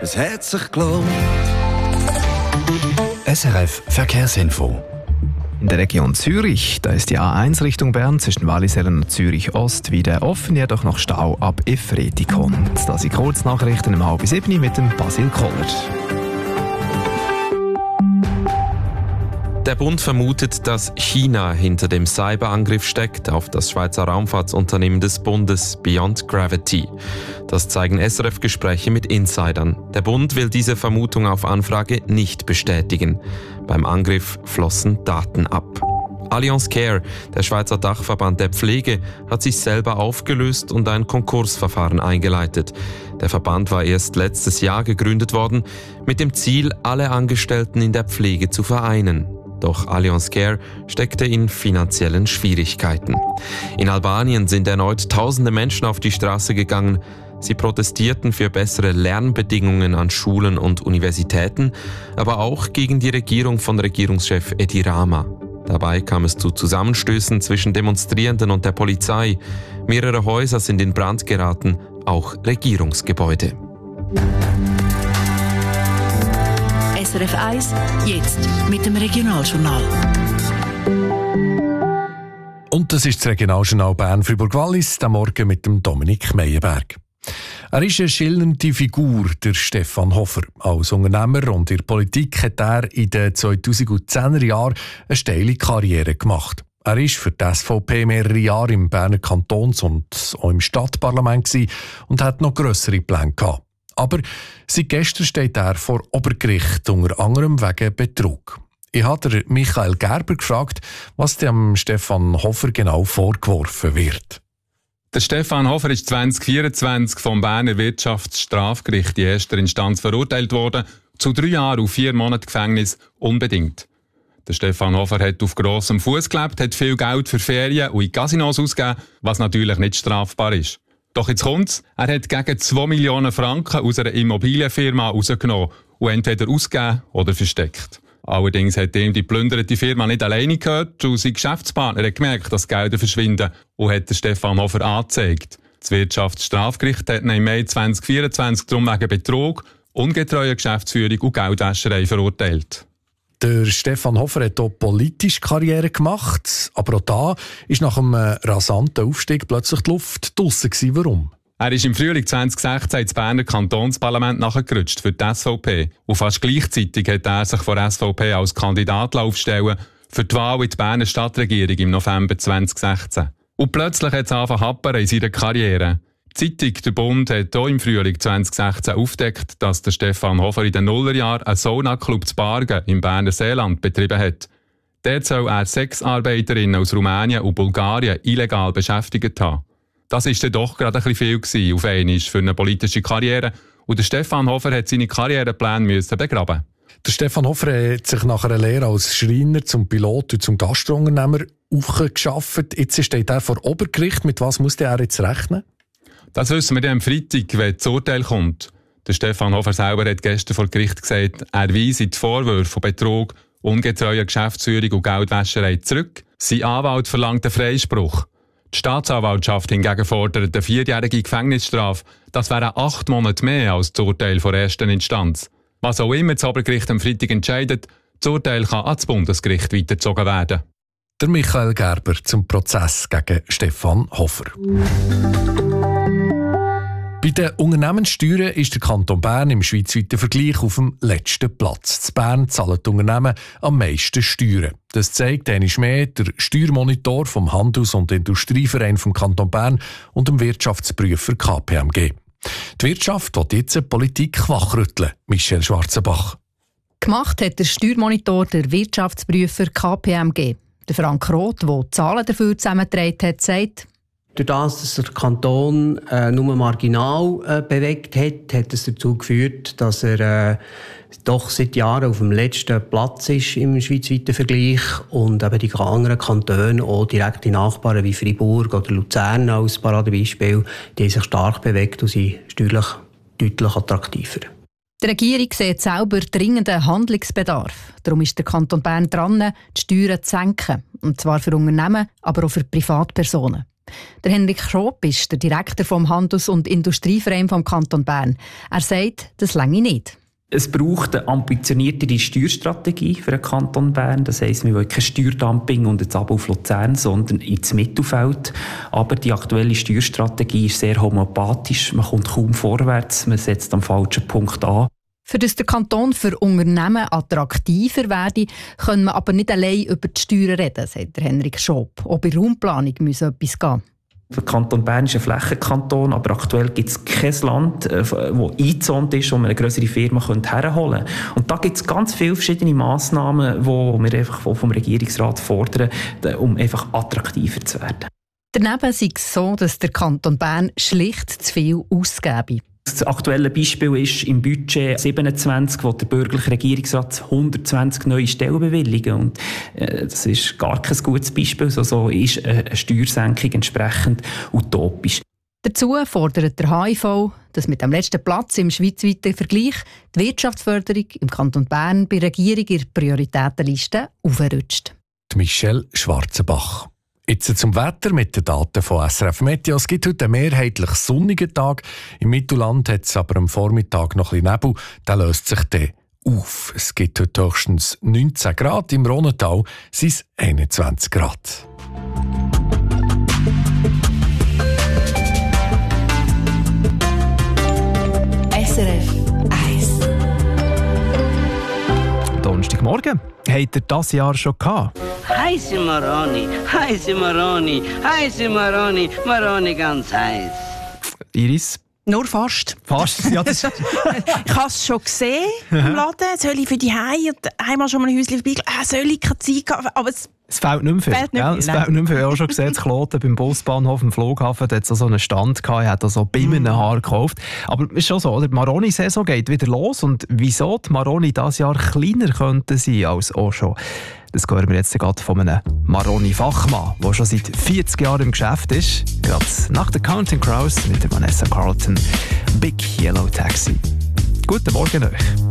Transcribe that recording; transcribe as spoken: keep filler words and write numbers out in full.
es hat sich gelohnt. S R F Verkehrsinfo. In der Region Zürich, da ist die A eins Richtung Bern zwischen Wallisellen und Zürich Ost wieder offen, jedoch noch Stau ab Efretikon. Das sind Kurznachrichten um halb sieben mit dem Basil Koller. Der Bund vermutet, dass China hinter dem Cyberangriff steckt auf das Schweizer Raumfahrtsunternehmen des Bundes Beyond Gravity. Das zeigen S R F-Gespräche mit Insidern. Der Bund will diese Vermutung auf Anfrage nicht bestätigen. Beim Angriff flossen Daten ab. Allianz Care, der Schweizer Dachverband der Pflege, hat sich selber aufgelöst und ein Konkursverfahren eingeleitet. Der Verband war erst letztes Jahr gegründet worden, mit dem Ziel, alle Angestellten in der Pflege zu vereinen. Doch Allianz Care steckte in finanziellen Schwierigkeiten. In Albanien sind erneut tausende Menschen auf die Straße gegangen. Sie protestierten für bessere Lernbedingungen an Schulen und Universitäten, aber auch gegen die Regierung von Regierungschef Edi Rama. Dabei kam es zu Zusammenstößen zwischen Demonstrierenden und der Polizei. Mehrere Häuser sind in Brand geraten, auch Regierungsgebäude. S R F eins, jetzt mit dem Regionaljournal. Und das ist das Regionaljournal Bern-Fribourg-Wallis, am Morgen mit dem Dominik Meyerberg. Er ist eine schillernde Figur, der Stefan Hofer. Als Unternehmer und in der Politik hat er in den zweitausendzehner Jahren eine steile Karriere gemacht. Er war für die S V P mehrere Jahre im Berner Kantons- und auch im Stadtparlament und hat noch grössere Pläne gehabt. Aber seit gestern steht er vor Obergericht, unter anderem wegen Betrug. Ich habe Michael Gerber gefragt, was dem Stefan Hofer genau vorgeworfen wird. Der Stefan Hofer ist zwanzig vierundzwanzig vom Berner Wirtschaftsstrafgericht in erster Instanz verurteilt worden, zu drei Jahren und vier Monaten Gefängnis unbedingt. Der Stefan Hofer hat auf grossem Fuß gelebt, hat viel Geld für Ferien und in Casinos ausgegeben, was natürlich nicht strafbar ist. Doch jetzt kommt's, er hat gegen zwei Millionen Franken aus einer Immobilienfirma rausgenommen und entweder ausgegeben oder versteckt. Allerdings hat ihm die plünderte Firma nicht alleine gehört und sein Geschäftspartner hat gemerkt, dass Gelder verschwinden und hat den Stefan Hofer angezeigt. Das Wirtschaftsstrafgericht hat ihn im Mai zwanzig vierundzwanzig darum wegen Betrug, ungetreuer Geschäftsführung und Geldwäscherei verurteilt. Der Stefan Hofer hat auch politische Karriere gemacht, aber auch da ist nach einem rasanten Aufstieg plötzlich die Luft draussen gewesen. Warum? Er ist im Frühling zwanzig sechzehn ins Berner Kantonsparlament nachgerutscht für die S V P. Und fast gleichzeitig hat er sich vor der S V P als Kandidat aufstellen für die Wahl in die Berner Stadtregierung im November zwanzig sechzehn. Und plötzlich hat es angefangen happern in seiner Karriere. Die Zeitung «Der Bund» hat auch im Frühling zwanzig sechzehn aufgedeckt, dass der Stefan Hofer in den Nullerjahren einen Sauna-Club zu Bargen im Berner Seeland betrieben hat. Dort soll er Sexarbeiterinnen aus Rumänien und Bulgarien illegal beschäftigt haben. Das war dann doch gerade ein bisschen viel auf einmal für eine politische Karriere und der Stefan Hofer hat seine Karrierepläne begraben. Der Stefan Hofer hat sich nach einer Lehre als Schreiner zum Pilot und zum Gastrounternehmer aufgeschafft. Jetzt steht er vor Obergericht. Mit was muss er jetzt rechnen? Das wissen wir dann am Freitag, wenn das Urteil kommt. Der Stefan Hofer selber hat gestern vor Gericht gesagt, er weise die Vorwürfe von Betrug, ungetreuer Geschäftsführung und Geldwäscherei zurück. Sein Anwalt verlangt einen Freispruch. Die Staatsanwaltschaft hingegen fordert eine vierjährige Gefängnisstrafe. Das wären acht Monate mehr als das Urteil der ersten Instanz. Was auch immer das Obergericht am Freitag entscheidet, das Urteil kann ans Bundesgericht weitergezogen werden. Der Michael Gerber zum Prozess gegen Stefan Hofer. Bei den Unternehmenssteuern ist der Kanton Bern im schweizweiten Vergleich auf dem letzten Platz. In Bern zahlen die Unternehmen am meisten Steuern. Das zeigt einmal mehr der Steuermonitor vom Handels- und Industrieverein vom Kanton Bern und dem Wirtschaftsprüfer K P M G. Die Wirtschaft will jetzt die Politik wachrütteln. Michel Schwarzenbach. Gemacht hat der Steuermonitor der Wirtschaftsprüfer K P M G. Der Frank Roth, der die Zahlen dafür zusammengetragen hat, sagt: Durch das, dass der Kanton äh, nur marginal äh, bewegt hat, hat es dazu geführt, dass er äh, doch seit Jahren auf dem letzten Platz ist im schweizweiten Vergleich und eben die anderen Kantone, auch direkte Nachbarn wie Fribourg oder Luzern als Paradebeispiel, die haben sich stark bewegt und sind steuerlich deutlich attraktiver. Die Regierung sieht selber dringenden Handlungsbedarf. Darum ist der Kanton Bern dran, die Steuern zu senken. Und zwar für Unternehmen, aber auch für Privatpersonen. Der Henrik Schopp ist der Direktor vom Handels- und Industrieverein vom Kanton Bern. Er sagt, das reiche nicht. Es braucht eine ambitioniertere Steuerstrategie für den Kanton Bern. Das heisst, wir wollen kein Steuerdumping und jetzt Abo auf Luzern, sondern ins Mittelfeld. Aber die aktuelle Steuerstrategie ist sehr homöopathisch. Man kommt kaum vorwärts, man setzt am falschen Punkt an. Für das der Kanton für Unternehmen attraktiver werde, können wir aber nicht allein über die Steuern reden, sagt Henrik Schopp. Auch bei Raumplanung muss etwas gehen. Der Kanton Bern ist ein Flächenkanton, aber aktuell gibt es kein Land, das eingezont ist, wo man eine grössere Firma herholen könnte. Und da gibt es ganz viele verschiedene Massnahmen, die wir einfach vom Regierungsrat fordern, um einfach attraktiver zu werden. Daneben sei es so, dass der Kanton Bern schlicht zu viel ausgebe. Das aktuelle Beispiel ist im Budget siebenundzwanzig, wo der bürgerliche Regierungsrat hundertzwanzig neue Stellen bewilligen. Und äh, das ist gar kein gutes Beispiel. So, so ist eine Steuersenkung entsprechend utopisch. Dazu fordert der H I V, dass mit dem letzten Platz im schweizweiten Vergleich die Wirtschaftsförderung im Kanton Bern bei der Regierung in der Prioritätenliste aufrutscht. Michelle Schwarzenbach. Jetzt zum Wetter mit den Daten von S R F Meteo. Es gibt heute einen mehrheitlich sonnigen Tag. Im Mittelland hat es aber am Vormittag noch ein bisschen Nebel. Der löst sich dann auf. Es gibt heute höchstens neunzehn Grad. Im Rhonental sind es einundzwanzig Grad. S R F eins. Donnerstagmorgen. Habt ihr das Jahr schon gehabt? Heiße Maroni, heiße Maroni, heiße Maroni, Maroni ganz heiß. Iris? Nur fast. Fast? Ja, das ich habe es schon gesehen im Laden. Soll ich für die Hause und einmal schon mal ein Häuschen vorbei. Äh, soll ich keine Zeit haben? Aber es Es fehlt nicht mehr viel. Fehlt nicht ja, viel, es nein. fehlt nicht mehr viel. Ich habe auch schon gesehen, in Kloten beim Busbahnhof im Flughafen, da hat es so einen Stand gehabt, ich habe so bei einem Haar gekauft. Aber es ist schon so, oder? Die Maroni-Saison geht wieder los. Und wieso die Maroni dieses Jahr kleiner könnten sein als auch schon? Das hören wir jetzt gerade von einem Maroni-Fachmann, der schon seit vierzig Jahren im Geschäft ist. Gerade nach der Counting Crows mit der Vanessa Carlton. Big Yellow Taxi. Guten Morgen euch.